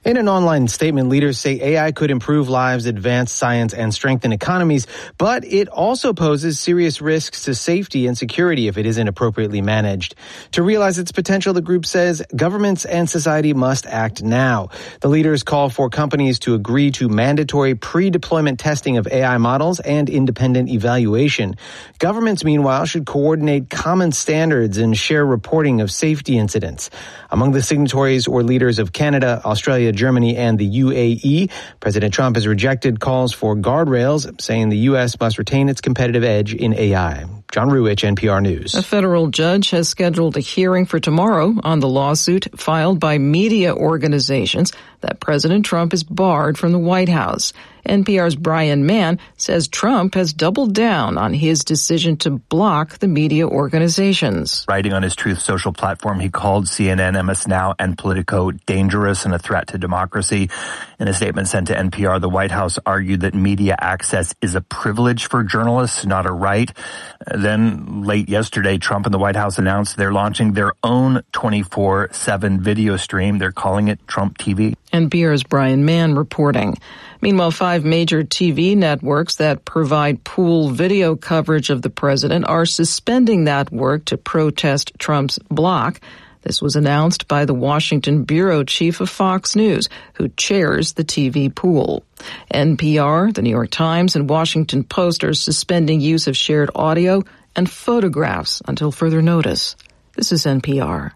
In an online statement, leaders say A I could improve lives, advance science, and strengthen economies, but it also poses serious risks to safety and security if it isn't appropriately managed. To realize its potential, the group says governments and society must act now. The leaders call for companies to agree to mandatory pre-deployment testing of A I models and independent evaluation. Governments, meanwhile, should coordinate common standards and share reporting of safety incidents. Among the signatories were leaders of Canada, Australia, Germany, and the U A E. President Trump has rejected calls for guardrails, saying the U S must retain its competitive edge in A I. John Ruwitch, N P R News. A federal judge has scheduled a hearing for tomorrow on the lawsuit filed by media organizations that President Trump is barred from the White House. N P R's Brian Mann says Trump has doubled down on his decision to block the media organizations. Writing on his Truth Social platform, he called C N N, M S Now, and Politico dangerous and a threat to democracy. In a statement sent to N P R, the White House argued that media access is a privilege for journalists, not a right. Then, late yesterday, Trump and the White House announced they're launching their own twenty-four seven video stream. They're calling it Trump T V. N P R's Brian Mann reporting. Meanwhile, five major T V networks that provide pool video coverage of the president are suspending that work to protest Trump's block. This was announced by the Washington bureau chief of Fox News, who chairs the T V pool. N P R, the New York Times, and Washington Post are suspending use of shared audio and photographs until further notice. This is N P R.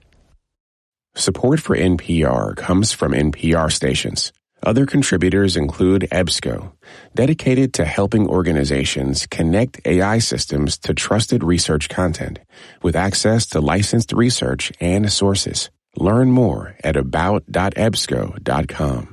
Support for N P R comes from N P R stations. Other contributors include EBSCO, dedicated to helping organizations connect A I systems to trusted research content with access to licensed research and sources. Learn more at about dot ebsco dot com.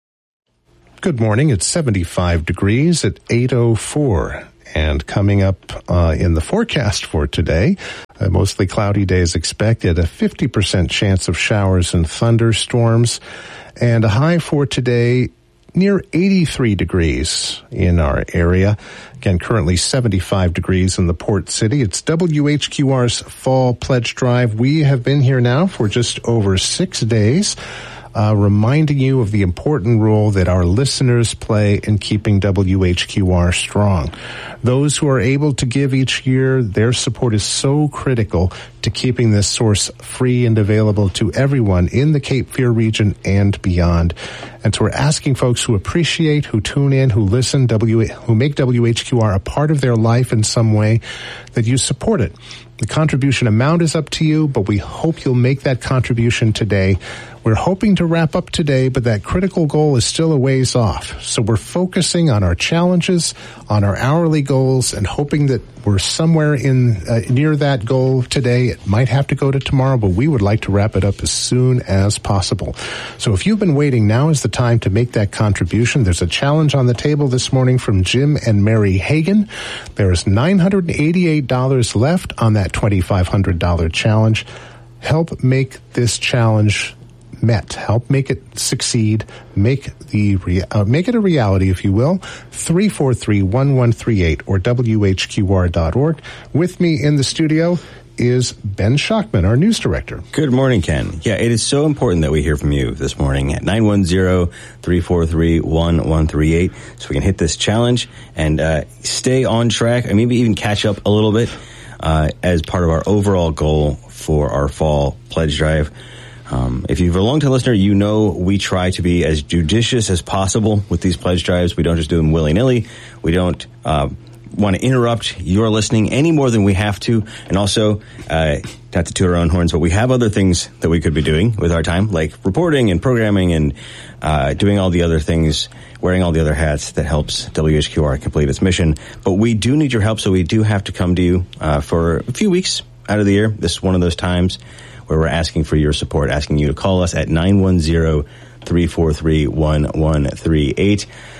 Good morning. It's seventy-five degrees at eight oh four. And coming up uh, in the forecast for today, a mostly cloudy day is expected, a fifty percent chance of showers and thunderstorms, and a high for today near eighty-three degrees in our area. Again, currently seventy-five degrees in the port city. It's W H Q R's Fall Pledge Drive. We have been here now for just over six days. Uh, reminding you of the important role that our listeners play in keeping W H Q R strong. Those who are able to give each year, their support is so critical to keeping this source free and available to everyone in the Cape Fear region and beyond. And so we're asking folks who appreciate, who tune in, who listen, W, who make W H Q R a part of their life in some way, that you support it. The contribution amount is up to you, but we hope you'll make that contribution today. We're hoping to wrap up today, but that critical goal is still a ways off. So we're focusing on our challenges, on our hourly goals, and hoping that we're somewhere in uh, near that goal today. It might have to go to tomorrow, but we would like to wrap it up as soon as possible. So if you've been waiting, now is the time to make that contribution. There's a challenge on the table this morning from Jim and Mary Hagan. There is nine hundred eighty-eight dollars left on that twenty-five hundred dollars challenge. Help make this challenge met. Help make it succeed. Make the rea- uh, make it a reality, if you will. three four three, one one three eight or W H Q R dot org. With me in the studio is Ben Schachtman, our news director. Good morning, Ken. Yeah, it is so important that we hear from you this morning at nine one zero, three four three, one one three eight so we can hit this challenge and uh, stay on track and maybe even catch up a little bit uh, as part of our overall goal for our fall pledge drive. Um, if you're a long-time listener, you know we try to be as judicious as possible with these pledge drives. We don't just do them willy-nilly. We don't uh, want to interrupt your listening any more than we have to. And also, uh, not to toot our own horns, but we have other things that we could be doing with our time, like reporting and programming and uh, doing all the other things, wearing all the other hats that helps W H Q R complete its mission. But we do need your help, so we do have to come to you uh, for a few weeks out of the year. This is one of those times where we're asking for your support, asking you to call us at nine one zero, three four three, one one three eight.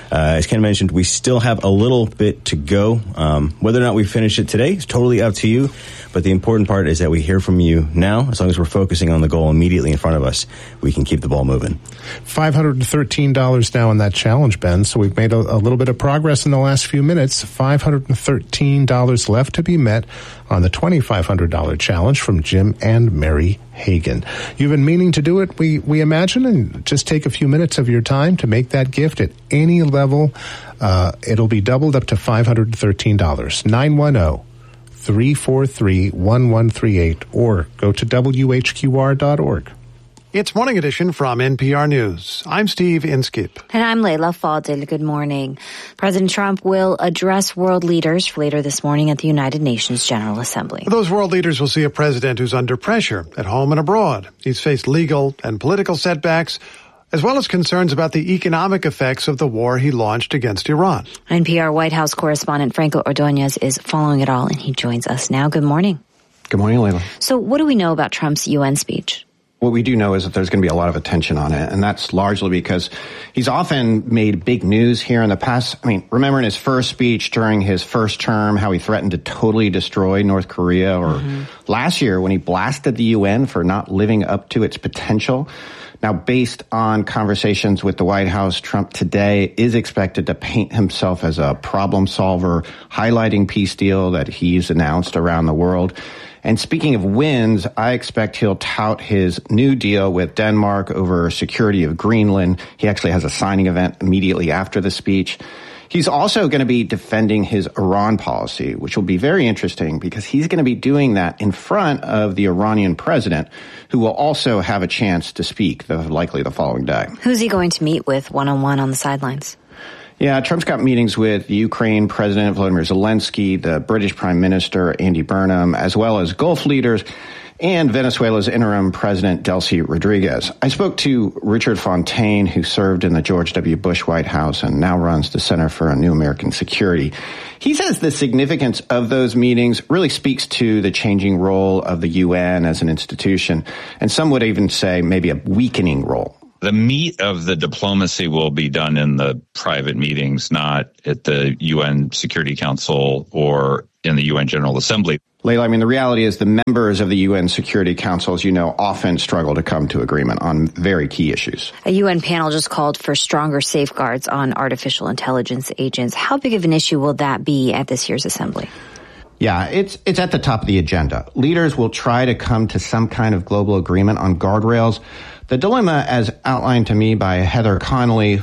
Uh, as Ken mentioned, we still have a little bit to go. Um, whether or not we finish it today is totally up to you. But the important part is that we hear from you now. As long as we're focusing on the goal immediately in front of us, we can keep the ball moving. five hundred thirteen dollars now in that challenge, Ben. So we've made a, a little bit of progress in the last few minutes. five hundred thirteen dollars left to be met on the twenty-five hundred dollars challenge from Jim and Mary Hagan. You've been meaning to do it, we, we imagine, and just take a few minutes of your time to make that gift at any level. Uh, it'll be doubled up to five hundred thirteen dollars. nine one zero, three four three, one one three eight or go to W H Q R dot org. It's Morning Edition from N P R News. I'm Steve Inskip. And I'm Layla Fadil. Good morning. President Trump will address world leaders later this morning at the United Nations General Assembly. Those world leaders will see a president who's under pressure at home and abroad. He's faced legal and political setbacks, as well as concerns about the economic effects of the war he launched against Iran. N P R White House correspondent Franco Ordonez is following it all, and he joins us now. Good morning. Good morning, Layla. So what do we know about Trump's U N speech? What we do know is that there's going to be a lot of attention on it, and that's largely because he's often made big news here in the past. I mean, remember in his first speech during his first term, how he threatened to totally destroy North Korea, or mm-hmm. last year when he blasted the U N for not living up to its potential. Now, based on conversations with the White House, Trump today is expected to paint himself as a problem solver, highlighting peace deal that he's announced around the world. And speaking of wins, I expect he'll tout his new deal with Denmark over security of Greenland. He actually has a signing event immediately after the speech. He's also going to be defending his Iran policy, which will be very interesting because he's going to be doing that in front of the Iranian president, who will also have a chance to speak, the, likely the following day. Who's he going to meet with one-on-one on the sidelines? Yeah, Trump's got meetings with the Ukraine President Volodymyr Zelensky, the British Prime Minister Andy Burnham, as well as Gulf leaders and Venezuela's interim president Delcy Rodriguez. I spoke to Richard Fontaine, who served in the George W. Bush White House and now runs the Center for New American Security. He says the significance of those meetings really speaks to the changing role of the U N as an institution, and some would even say maybe a weakening role. The meat of the diplomacy will be done in the private meetings, not at the U N Security Council or in the U N General Assembly. Layla, I mean, the reality is the members of the U N Security Council, as you know, often struggle to come to agreement on very key issues. A U N panel just called for stronger safeguards on artificial intelligence agents. How big of an issue will that be at this year's assembly? Yeah, it's it's at the top of the agenda. Leaders will try to come to some kind of global agreement on guardrails. The dilemma, as outlined to me by Heather Connolly,